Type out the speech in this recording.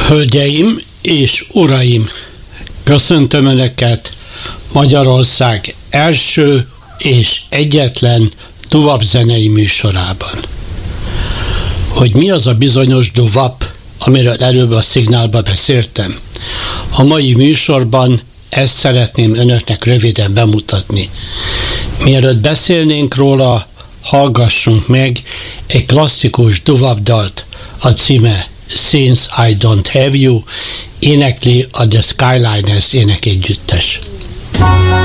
Hölgyeim és uraim, köszöntöm Önöket Magyarország első és egyetlen doo-wop zenei műsorában. Hogy mi az a bizonyos doo-wop, amiről előbb a szignálba beszéltem? A mai műsorban ezt szeretném Önöknek röviden bemutatni. Mielőtt beszélnénk róla, hallgassunk meg egy klasszikus doo-wop dalt, a címe Since I Don't Have You, énekli a The Skyliners énekegyüttes.